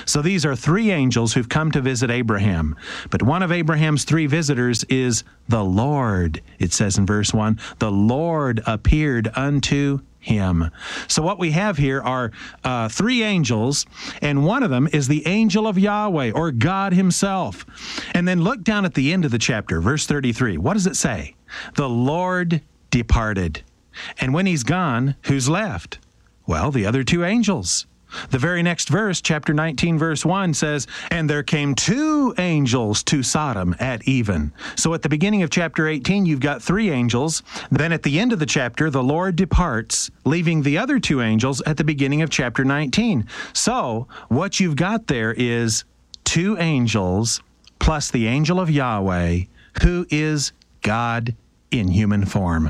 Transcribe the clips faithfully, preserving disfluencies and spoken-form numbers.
So these are three angels who've come to visit Abraham. But one of Abraham's three visitors is the Lord. It says in verse one, the Lord appeared unto him. So what we have here are uh, three angels, and one of them is the angel of Yahweh, or God himself. And then look down at the end of the chapter, verse thirty-three. What does it say? The Lord departed. And when he's gone, who's left? Well, the other two angels. The very next verse, chapter nineteen, verse one, says, and there came two angels to Sodom at even. So at the beginning of chapter eighteen, you've got three angels. Then at the end of the chapter, the Lord departs, leaving the other two angels at the beginning of chapter nineteen. So what you've got there is two angels plus the angel of Yahweh, who is God in human form.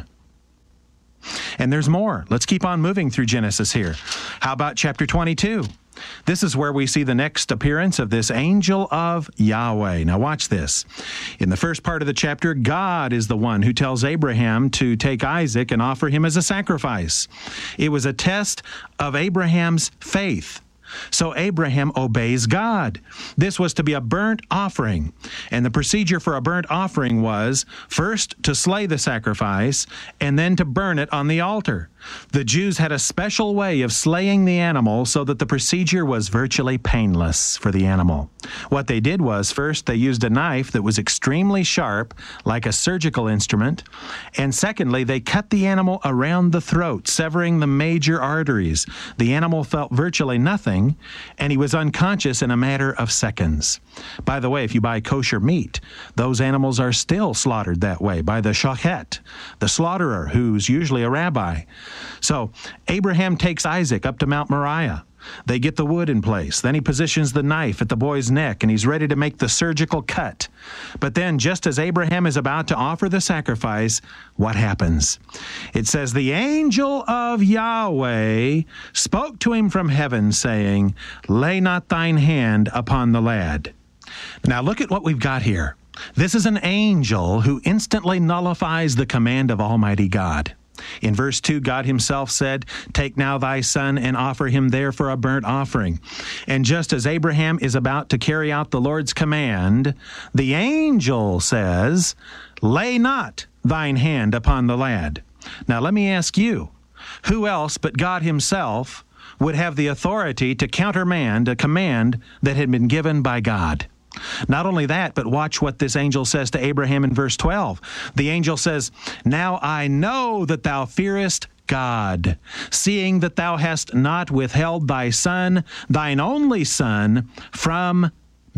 And there's more. Let's keep on moving through Genesis here. How about chapter twenty-two? This is where we see the next appearance of this angel of Yahweh. Now watch this. In the first part of the chapter, God is the one who tells Abraham to take Isaac and offer him as a sacrifice. It was a test of Abraham's faith. So Abraham obeys God. This was to be a burnt offering. And the procedure for a burnt offering was first to slay the sacrifice and then to burn it on the altar. The Jews had a special way of slaying the animal so that the procedure was virtually painless for the animal. What they did was first they used a knife that was extremely sharp, like a surgical instrument, and secondly they cut the animal around the throat, severing the major arteries. The animal felt virtually nothing, and he was unconscious in a matter of seconds. By the way, if you buy kosher meat, those animals are still slaughtered that way by the shochet, the slaughterer, who's usually a rabbi. So Abraham takes Isaac up to Mount Moriah. They get the wood in place. Then he positions the knife at the boy's neck, and he's ready to make the surgical cut. But then, just as Abraham is about to offer the sacrifice, what happens? It says, the angel of Yahweh spoke to him from heaven, saying, lay not thine hand upon the lad. Now look at what we've got here. This is an angel who instantly nullifies the command of Almighty God. In verse two, God himself said, take now thy son and offer him there for a burnt offering. And just as Abraham is about to carry out the Lord's command, the angel says, lay not thine hand upon the lad. Now let me ask you, who else but God himself would have the authority to countermand a command that had been given by God? Not only that, but watch what this angel says to Abraham in verse twelve. The angel says, now I know that thou fearest God, seeing that thou hast not withheld thy son, thine only son, from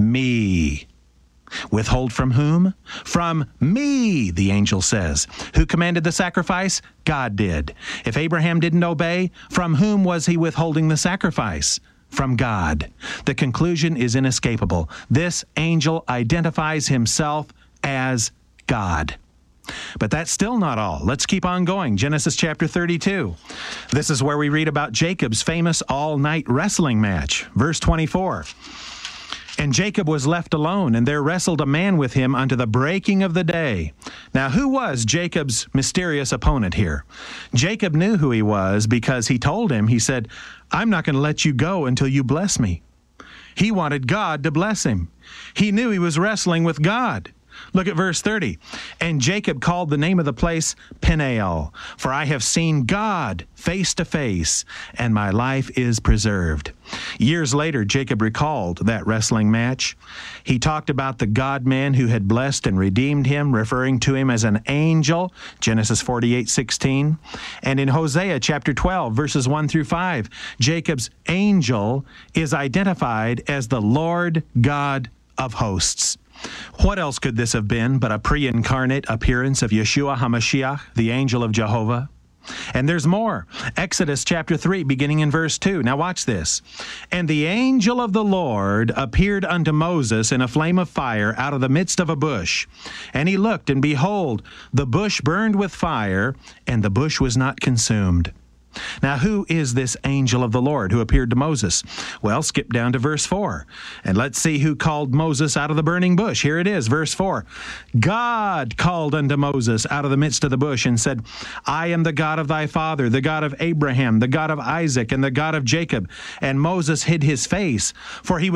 me. Withhold from whom? From me, the angel says. Who commanded the sacrifice? God did. If Abraham didn't obey, from whom was he withholding the sacrifice? From God. The conclusion is inescapable. This angel identifies himself as God. But that's still not all. Let's keep on going. Genesis chapter thirty-two. This is where we read about Jacob's famous all-night wrestling match. Verse twenty-four. And Jacob was left alone, and there wrestled a man with him unto the breaking of the day. Now, who was Jacob's mysterious opponent here? Jacob knew who he was because he told him, he said, I'm not going to let you go until you bless me. He wanted God to bless him. He knew he was wrestling with God. Look at verse thirty. And Jacob called the name of the place Peniel, for I have seen God face to face, and my life is preserved. Years later, Jacob recalled that wrestling match. He talked about the God-man who had blessed and redeemed him, referring to him as an angel, Genesis forty-eight sixteen. And in Hosea chapter twelve, verses one through five, Jacob's angel is identified as the Lord God of hosts. What else could this have been but a pre-incarnate appearance of Yeshua HaMashiach, the angel of Jehovah? And there's more. Exodus chapter three, beginning in verse two. Now watch this. And the angel of the Lord appeared unto Moses in a flame of fire out of the midst of a bush. And he looked, and behold, the bush burned with fire, and the bush was not consumed. Now, who is this angel of the Lord who appeared to Moses? Well, skip down to verse four, and let's see who called Moses out of the burning bush. Here it is, verse four. God called unto Moses out of the midst of the bush and said, I am the God of thy father, the God of Abraham, the God of Isaac, and the God of Jacob. And Moses hid his face, for he was